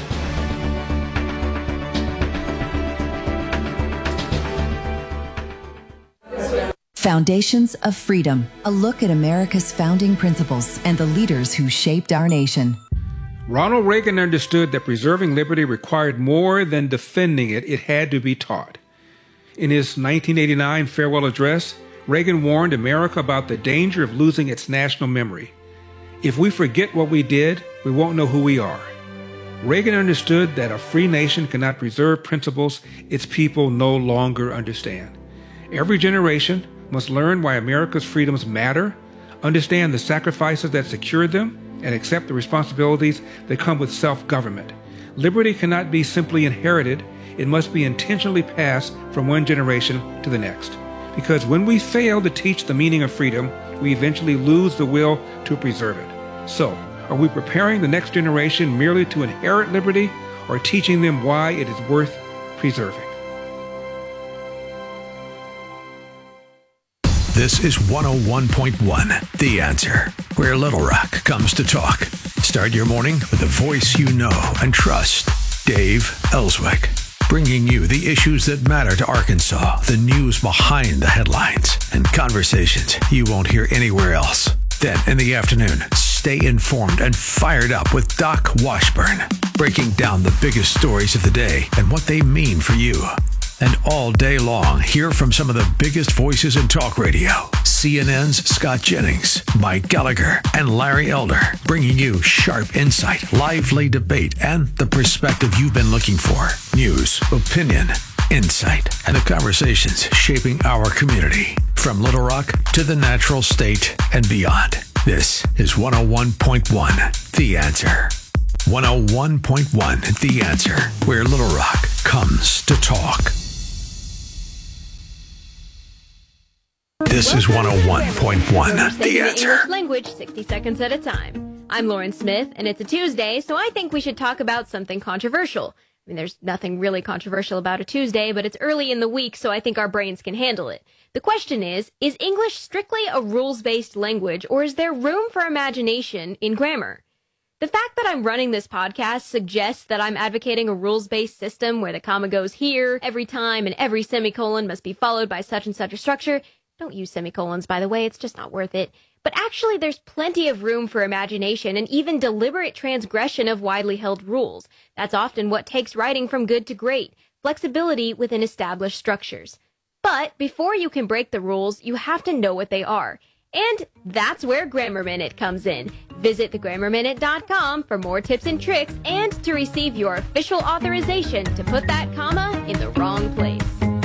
Foundations of Freedom, a look at America's founding principles and the leaders who shaped our nation. Ronald Reagan understood that preserving liberty required more than defending it, it had to be taught. In his nineteen eighty-nine farewell address, Reagan warned America about the danger of losing its national memory. If we forget what we did, we won't know who we are. Reagan understood that a free nation cannot preserve principles its people no longer understand. Every generation must learn why America's freedoms matter, understand the sacrifices that secured them, and accept the responsibilities that come with self-government. Liberty cannot be simply inherited. It must be intentionally passed from one generation to the next. Because when we fail to teach the meaning of freedom, we eventually lose the will to preserve it. So, are we preparing the next generation merely to inherit liberty, or teaching them why it is worth preserving? This is one oh one point one, The Answer, where Little Rock comes to talk. Start your morning with a voice you know and trust. Dave Ellswick, bringing you the issues that matter to Arkansas, the news behind the headlines, and conversations you won't hear anywhere else. Then in the afternoon, stay informed and fired up with Doc Washburn, breaking down the biggest stories of the day and what they mean for you. And all day long, hear from some of the biggest voices in talk radio. C N N's Scott Jennings, Mike Gallagher, and Larry Elder, bringing you sharp insight, lively debate, and the perspective you've been looking for. News, opinion, insight, and the conversations shaping our community. From Little Rock to the Natural State and beyond. This is one oh one point one, The Answer. one oh one point one, The Answer, where Little Rock comes to talk. This is one oh one point one, The Answer. English language sixty seconds at a time. I'm Lauren Smith, and it's a Tuesday, so I think we should talk about something controversial. I mean, there's nothing really controversial about a Tuesday, but it's early in the week, so I think our brains can handle it. The question is, is English strictly a rules-based language, or is there room for imagination in grammar? The fact that I'm running this podcast suggests that I'm advocating a rules-based system where the comma goes here every time and every semicolon must be followed by such and such a structure. Don't use semicolons, by the way. It's just not worth it. But actually, there's plenty of room for imagination and even deliberate transgression of widely held rules. That's often what takes writing from good to great. flexibility within established structures. But before you can break the rules, you have to know what they are. And that's where Grammar Minute comes in. Visit the grammar minute dot com for more tips and tricks and to receive your official authorization to put that comma in the wrong place.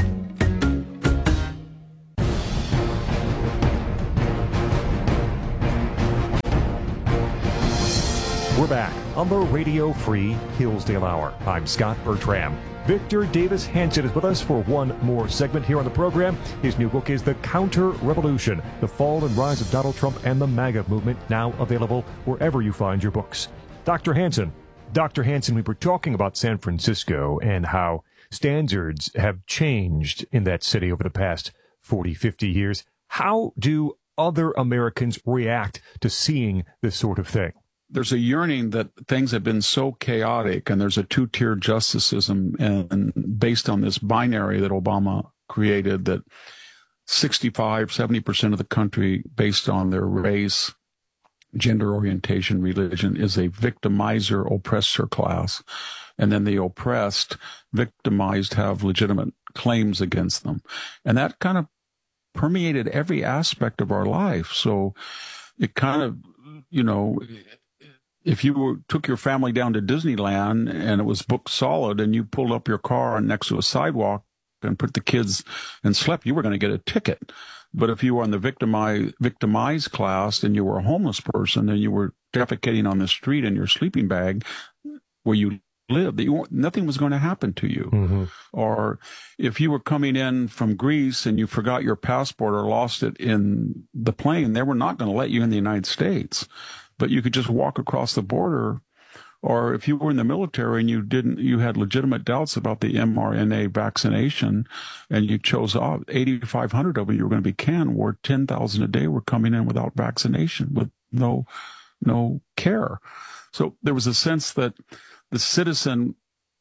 We're back on the Radio Free Hillsdale Hour. I'm Scott Bertram. Victor Davis Hanson is with us for one more segment here on the program. His new book is The Counter-Revolution, The Fall and Rise of Donald Trump and the MAGA Movement, now available wherever you find your books. Doctor Hanson, Doctor Hanson, we were talking about San Francisco and how standards have changed in that city over the past forty, fifty years. How do other Americans react to seeing this sort of thing? There's a yearning that things have been so chaotic, and there's a two-tier justice system, and based on this binary that Obama created, that sixty-five, seventy percent of the country, based on their race, gender orientation, religion, is a victimizer, oppressor class. And then the oppressed, victimized, have legitimate claims against them. And that kind of permeated every aspect of our life. So it kind of, you know, if you were, took your family down to Disneyland and it was booked solid and you pulled up your car next to a sidewalk and put the kids and slept, you were going to get a ticket. But if you were in the victimized, victimized class and you were a homeless person and you were defecating on the street in your sleeping bag where you lived, you, nothing was going to happen to you. Mm-hmm. Or if you were coming in from Greece and you forgot your passport or lost it in the plane, they were not going to let you in the United States. But you could just walk across the border. Or if you were in the military and you didn't, you had legitimate doubts about the M R N A vaccination and you chose off, eighty-five hundred of them you were going to be canned, where ten thousand a day were coming in without vaccination, with no, no care. So there was a sense that the citizen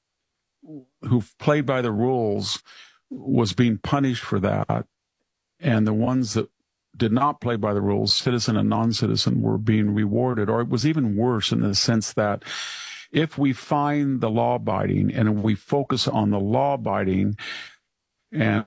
who played by the rules was being punished for that. And the ones that did not play by the rules, citizen and non-citizen, were being rewarded. Or it was even worse in the sense that if we find the law-abiding and we focus on the law-abiding and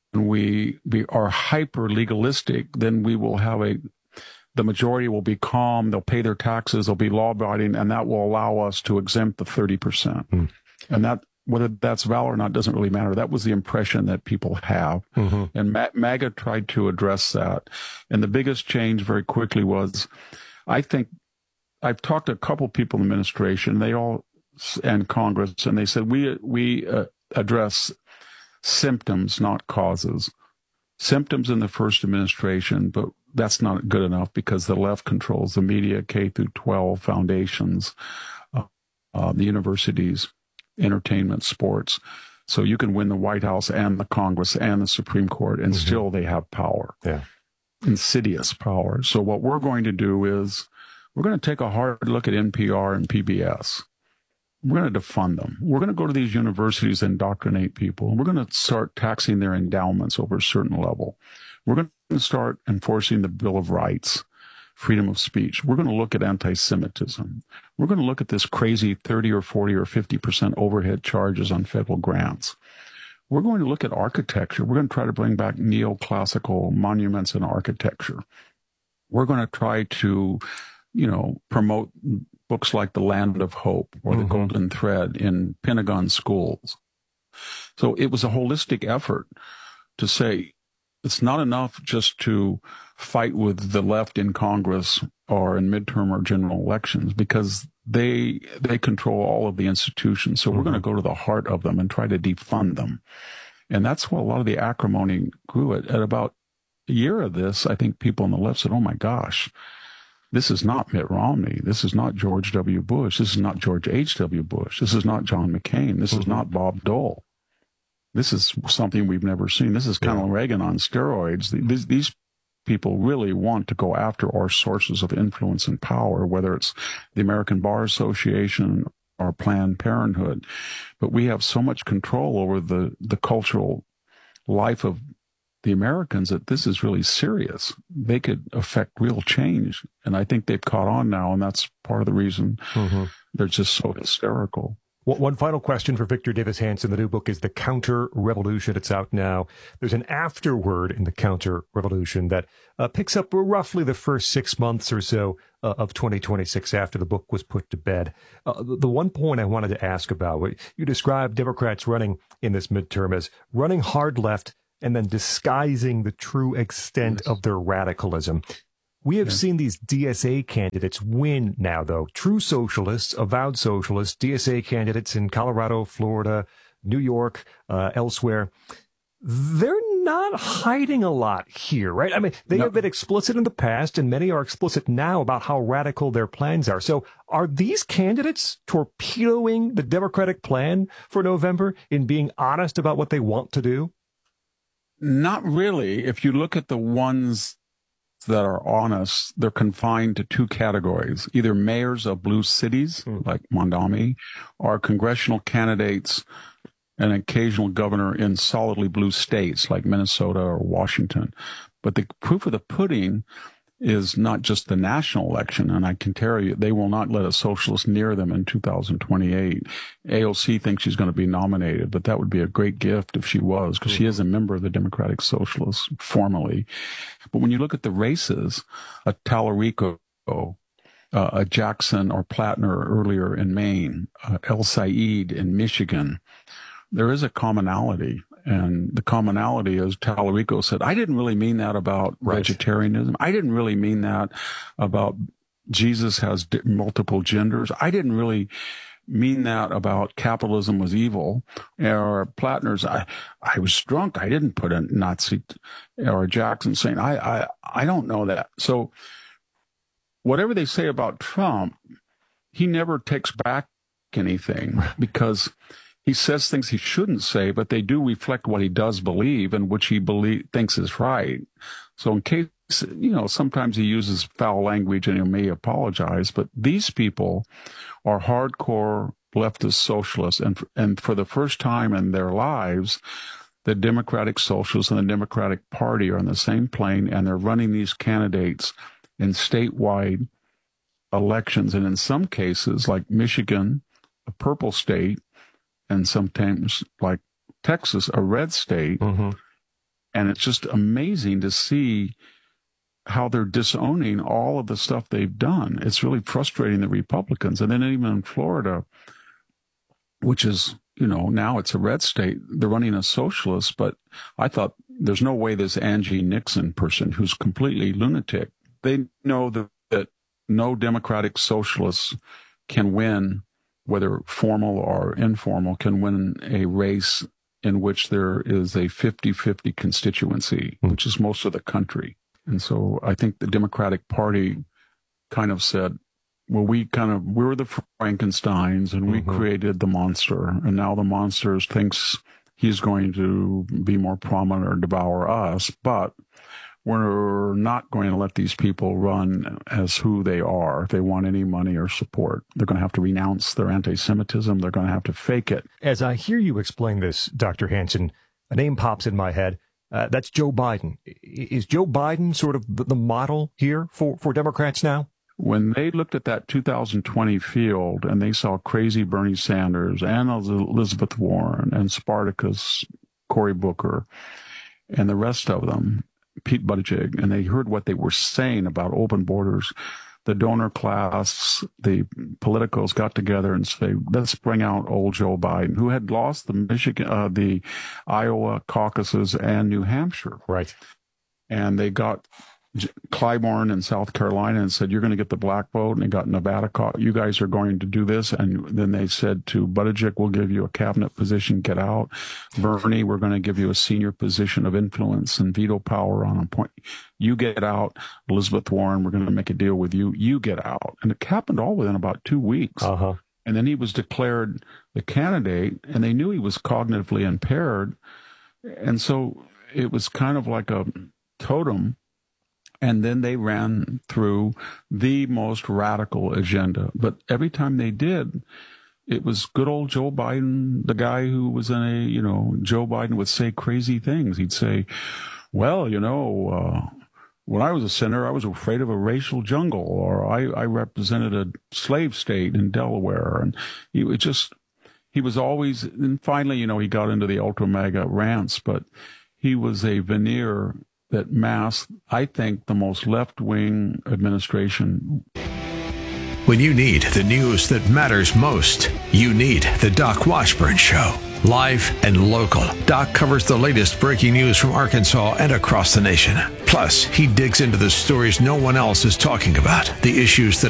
we be, are hyper-legalistic, then we will have a, the majority will be calm, they'll pay their taxes, they'll be law-abiding, and that will allow us to exempt the thirty percent. Mm. And that, whether that's valid or not doesn't really matter. That was the impression that people have. Mm-hmm. And Ma- MAGA tried to address that. And the biggest change very quickly was, I think, I've talked to a couple people in the administration, they all, and Congress, and they said, we, we uh, address symptoms, not causes. Symptoms in the first administration, but that's not good enough because the left controls the media, K through twelve, foundations, uh, uh, the universities, entertainment, sports. So you can win the White House and the Congress and the Supreme Court, and mm-hmm. still they have power. Yeah. Insidious power. So what we're going to do is we're going to take a hard look at N P R and P B S. We're going to defund them. We're going to go to these universities and indoctrinate people. We're going to start taxing their endowments over a certain level. We're going to start enforcing the Bill of Rights, freedom of speech. We're going to look at anti-Semitism. We're going to look at this crazy thirty or forty or fifty percent overhead charges on federal grants. We're going to look at architecture. We're going to try to bring back neoclassical monuments in architecture. We're going to try to, you know, promote books like The Land of Hope or The mm-hmm. Golden Thread in Pentagon schools. So it was a holistic effort to say, it's not enough just to fight with the left in Congress or in midterm or general elections, because they they control all of the institutions. So mm-hmm. we're going to go to the heart of them and try to defund them. And that's why a lot of the acrimony grew. At, at about a year of this, I think people on the left said, oh my gosh, this is not Mitt Romney. This is not George W. Bush. This is not George H W. Bush. This is not John McCain. This mm-hmm. is not Bob Dole. This is something we've never seen. This is kind of Reagan on steroids. These, these people really want to go after our sources of influence and power, whether it's the American Bar Association or Planned Parenthood. But we have so much control over the, the cultural life of the Americans that this is really serious. They could affect real change. And I think they've caught on now, and that's part of the reason mm-hmm. they're just so hysterical. One final question for Victor Davis Hanson. The new book is The Counter-Revolution. It's out now. There's an afterword in The Counter-Revolution that uh, picks up roughly the first six months or so uh, of twenty twenty-six after the book was put to bed. Uh, the, the one point I wanted to ask about, you described Democrats running in this midterm as running hard left and then disguising the true extent yes. of their radicalism. We have yeah. seen these D S A candidates win now, though. True socialists, avowed socialists, D S A candidates in Colorado, Florida, New York, uh, elsewhere. They're not hiding a lot here, right? I mean, they no. have been explicit in the past, and many are explicit now about how radical their plans are. So are these candidates torpedoing the Democratic plan for November in being honest about what they want to do? Not really. If you look at the ones that are honest, they're confined to two categories, either mayors of blue cities mm. like Mondami or congressional candidates, an occasional governor in solidly blue states like Minnesota or Washington. But the proof of the pudding is not just the national election, and I can tell you they will not let a socialist near them in two thousand twenty-eight. A O C thinks she's going to be nominated, but that would be a great gift if she was, because mm-hmm. she is a member of the Democratic Socialists formally. But when you look at the races, a Tallarico, uh, a Jackson or Plattner earlier in Maine, uh, El Said in Michigan, there is a commonality. And the commonality is Tallarico said, I didn't really mean that about right. vegetarianism. I didn't really mean that about Jesus has d- multiple genders. I didn't really mean that about capitalism was evil. Or Plattner's, I, I was drunk. I didn't put a Nazi. Or Jackson saying, I, I, I don't know that. So whatever they say about Trump, he never takes back anything because he says things he shouldn't say, but they do reflect what he does believe and which he believe, thinks is right. So in case, you know, sometimes he uses foul language and he may apologize, but these people are hardcore leftist socialists. And, and for the first time in their lives, the Democratic Socialists and the Democratic Party are on the same plane, and they're running these candidates in statewide elections. And in some cases, like Michigan, a purple state, and sometimes like Texas, a red state. Mm-hmm. And it's just amazing to see how they're disowning all of the stuff they've done. It's really frustrating the Republicans. And then even in Florida, which is, you know, now it's a red state, they're running a socialist. But I thought there's no way this Angie Nixon person, who's completely lunatic, they know that, that no Democratic socialists can win, whether formal or informal, can win a race in which there is a fifty-fifty constituency, mm. which is most of the country. And so I think the Democratic Party kind of said, well, we kind of, we're the Frankensteins and we mm-hmm. created the monster. And now the monster thinks he's going to be more prominent or devour us. But we're not going to let these people run as who they are. If they want any money or support, they're going to have to renounce their anti-Semitism. They're going to have to fake it. As I hear you explain this, Doctor Hanson, a name pops in my head. Uh, that's Joe Biden. Is Joe Biden sort of the, the model here for, for Democrats now? When they looked at that two thousand twenty field and they saw crazy Bernie Sanders and Elizabeth Warren and Spartacus, Cory Booker, and the rest of them, Pete Buttigieg, and they heard what they were saying about open borders, the donor class, the politicals got together and say, let's bring out old Joe Biden, who had lost the Michigan, uh, the Iowa caucuses and New Hampshire. Right. And they got Clyburn in South Carolina and said, you're going to get the black vote. And they got Nevada caught. You guys are going to do this. And then they said to Buttigieg, we'll give you a cabinet position. Get out. Bernie, we're going to give you a senior position of influence and veto power on a point. You get out. Elizabeth Warren, we're going to make a deal with you. You get out. And it happened all within about two weeks. Uh-huh. And then he was declared the candidate, and they knew he was cognitively impaired. And so it was kind of like a totem. And then they ran through the most radical agenda. But every time they did, it was good old Joe Biden, the guy who was in a, you know, Joe Biden would say crazy things. He'd say, well, you know, uh, when I was a senator, I was afraid of a racial jungle, or I, I represented a slave state in Delaware. And he was just, he was always, and finally, you know, he got into the ultra mega rants, but he was a veneer that masked, I think, the most left-wing administration. When you need the news that matters most, you need the Doc Washburn Show. Live and local, Doc covers the latest breaking news from Arkansas and across the nation. Plus, he digs into the stories no one else is talking about, the issues that